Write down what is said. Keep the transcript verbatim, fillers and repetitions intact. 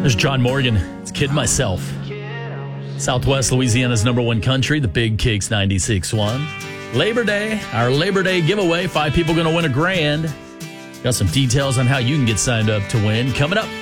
There's John Morgan. It's Kid Myself. Southwest Louisiana's number one country, the Big Kicks ninety-six point one. Labor Day, our Labor Day giveaway. Five people going to win a grand. Got some details on how you can get signed up to win coming up.